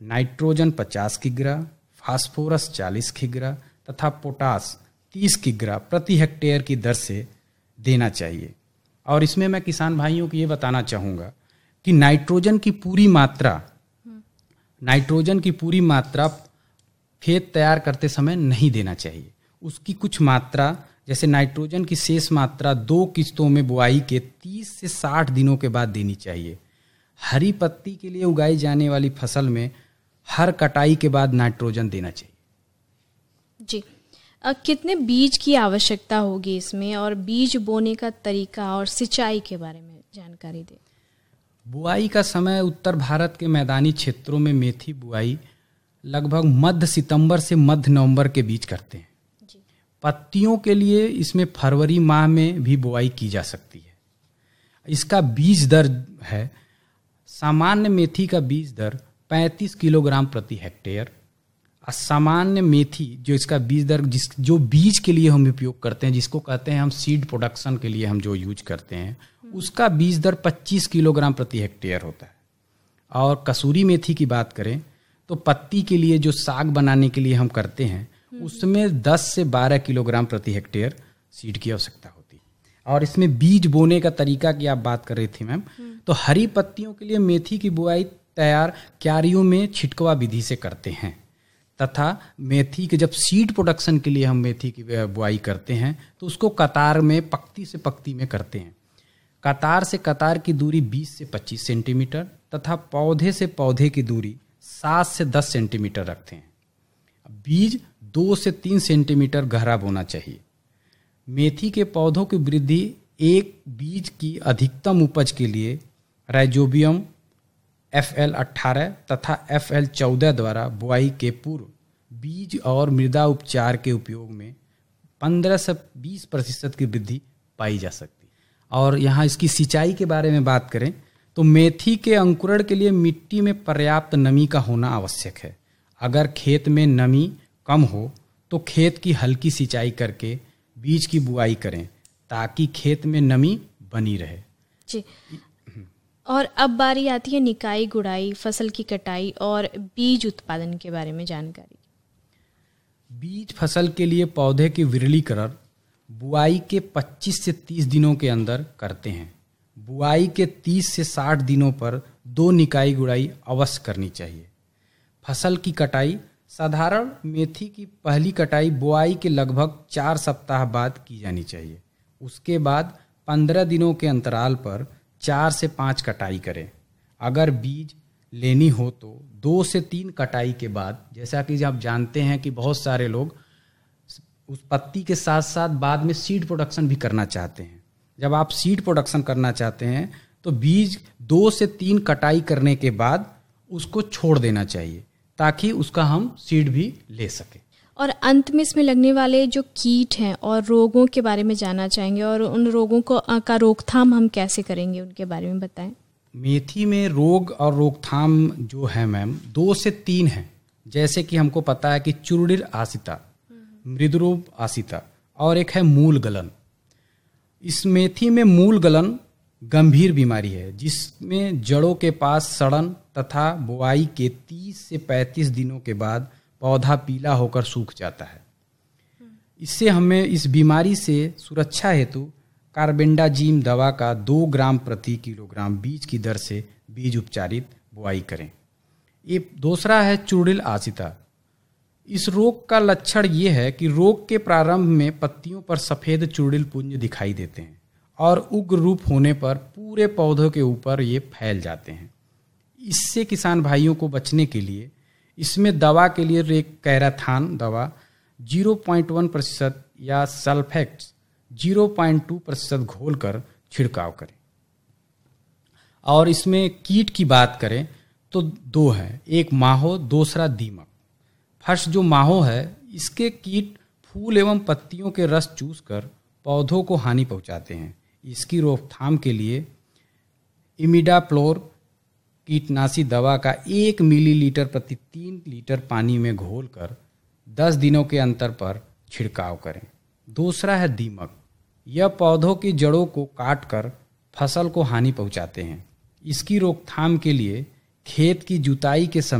Nitrogen 50 किग्रा, phosphorus 40 किग्रा तथा पोटास 30 किग्रा प्रति हेक्टेयर की दर से देना चाहिए। और इसमें मैं किसान भाइयों को ये बताना चाहूँगा कि नाइट्रोजन की पूरी मात्रा खेत तैयार करते समय नहीं देना चाहिए। उसकी कुछ मात्रा, जैसे नाइट्रोजन की शेष मात्रा 2 किस्तों में बुआई के 30 से 60 दिनों के बाद देनी चाहिए। हरी पत्ती के लिए उगाई जाने वाली फसल में हर कटाई के बाद नाइट्रोजन देना चाहिए। जी, कितने बीज की आवश्यकता होगी इसमें, और बीज बोने का तरीका और सिंचाई के बारे में जानकारी दें। बुआई का समय उत्तर भारत के मैदानी क्षेत्रों में मेथी बुआई लगभग मध्य सितंबर से मध्य नवंबर के बीच करते हैं। जी। पत्तियों के लिए इसमें फरवरी माह में भी बुआई की जा सकती है। इसका बीज दर है, सामान्य मेथी का बीज दर 35 किलोग्राम प्रति हेक्टेयर। सामान्य मेथी जो इसका बीज दर जो बीज के लिए हम उपयोग करते हैं, जिसको कहते हैं हम सीड प्रोडक्शन के लिए हम जो यूज करते हैं, उसका बीज दर 25 किलोग्राम प्रति हेक्टेयर होता है। और कसूरी मेथी की बात करें तो पत्ती के लिए जो साग बनाने के लिए हम करते हैं, उसमें 10 से 12 किलोग्राम प्रति हेक्टेयर सीड की आवश्यकता होती है। और इसमें बीज बोने का तरीका की आप बात कर रही थी मैम, तो हरी पत्तियों के लिए मेथी की बुआई तैयार क्यारियों में छिटकवा विधि से करते हैं, तथा मेथी के जब सीड प्रोडक्शन के लिए हम मेथी की बुआई करते हैं तो उसको कतार में पंक्ति से पंक्ति में करते हैं। कतार से कतार की दूरी 20 से 25 सेंटीमीटर तथा पौधे से पौधे की दूरी 7 से 10 सेंटीमीटर रखते हैं। बीज 2 से 3 सेंटीमीटर गहरा बोना चाहिए। मेथी के पौधों की वृद्धि एक बीज की अधिकतम उपज के लिए राइजोबियम FL18 तथा FL14 द्वारा बुआई के पूर्व बीज और मृदा उपचार के उपयोग में 15 से 20% की वृद्धि पाई जा सकती है। और यहाँ इसकी सिंचाई के बारे में बात करें तो मेथी के अंकुरण के लिए मिट्टी में पर्याप्त नमी का होना आवश्यक है। अगर खेत में नमी कम हो तो खेत की हल्की सिंचाई करके बीज की बुआई करें ताकि खेत में नमी बनी रहे। जी। और अब बारी आती है निकाई गुड़ाई, फसल की कटाई और बीज उत्पादन के बारे में जानकारी। बीज फसल के लिए पौधे की विरलीकरण बुआई के 25 से 30 दिनों के अंदर करते हैं। बुआई के 30 से 60 दिनों पर 2 निकाई गुड़ाई अवश्य करनी चाहिए। फसल की कटाई साधारण मेथी की पहली कटाई बुआई के लगभग 4 सप्ताह बाद की जानी चाहिए। उसके बाद 15 दिनों के अंतराल पर 4 से 5 कटाई करें। अगर बीज लेनी हो तो 2 से 3 कटाई के बाद, जैसा कि आप जानते हैं कि बहुत सारे लोग उस पत्ती के साथ साथ बाद में सीड प्रोडक्शन भी करना चाहते हैं। जब आप सीड प्रोडक्शन करना चाहते हैं तो बीज 2 से 3 कटाई करने के बाद उसको छोड़ देना चाहिए ताकि उसका हम सीड भी ले सकें। और अंत में इसमें लगने वाले जो कीट हैं और रोगों के बारे में जानना चाहेंगे, और उन रोगों का रोकथाम हम कैसे करेंगे उनके बारे में बताएं। मेथी में रोग और रोकथाम जो है मैम 2 से 3 हैं। जैसे कि हमको पता है कि चुरुडिर आसिता, मृदरोग आसिता और एक है मूल गलन। इस मेथी में मूल गलन गंभीर बीमारी है जिसमें जड़ों के पास सड़न तथा बुआई के 30 से 35 दिनों के बाद पौधा पीला होकर सूख जाता है। इससे हमें इस बीमारी से सुरक्षा हेतु कार्बेंडाजिम दवा का 2 ग्राम प्रति किलोग्राम बीज की दर से बीज उपचारित बुआई करें। ये दूसरा है चुरुडिल आसिता। इस रोग का लक्षण ये है कि रोग के प्रारंभ में पत्तियों पर सफ़ेद चुरुडिल पुंज दिखाई देते हैं और उग्र रूप होने पर पूरे पौधों के ऊपर ये फैल जाते हैं। इससे किसान भाइयों को बचने के लिए इसमें दवा के लिए रेकैराथान दवा 0.1% या सल्फेक्स 0.2% घोलकर छिड़काव करें। और इसमें कीट की बात करें तो 2 हैं, एक माहो, दूसरा दीमक। फर्स्ट जो माहो है, इसके कीट फूल एवं पत्तियों के रस चूसकर पौधों को हानि पहुंचाते हैं। इसकी रोकथाम के लिए इमिडाक्लोप्रिड कीटनाशी दवा का 1 मिलीलीटर प्रति 3 लीटर पानी में घोलकर 10 दिनों के अंतर पर छिड़काव करें। दूसरा है दीमक। यह पौधों की जड़ों को काटकर फसल को हानि पहुंचाते हैं। इसकी रोकथाम के लिए खेत की जुताई के समय